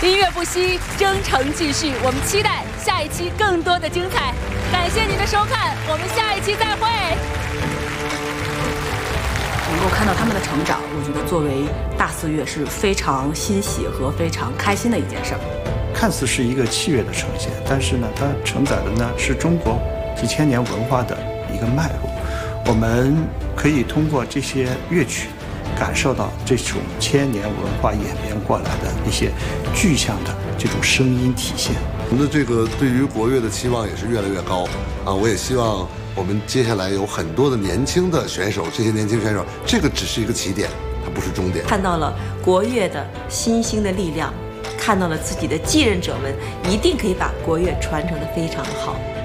音乐不息，征程继续，我们期待下一期更多的精彩。感谢您的收看，我们下一期再会。 能够看到他们的成长，我觉得作为大四乐是非常欣喜和非常开心的一件事儿。 看似是一个器乐的呈现，但是呢，它承载的呢是中国几千年文化的一个脉络。我们可以通过这些乐曲，感受到这种千年文化演变过来的一些具象的这种声音体现。 我们的这个对于国乐的期望也是越来越高啊！我也希望我们接下来有很多的年轻的选手，这些年轻选手，这个只是一个起点，它不是终点。 看到了国乐的新兴的力量，看到了自己的继任者们一定可以把国乐传承得非常好。